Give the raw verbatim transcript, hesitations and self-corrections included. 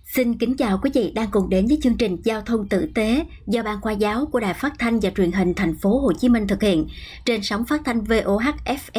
Xin kính chào quý vị đang cùng đến với chương trình Giao thông tử tế do Ban Khoa giáo của Đài Phát thanh và Truyền hình Thành phố Hồ Chí Minh thực hiện trên sóng phát thanh vê o hát F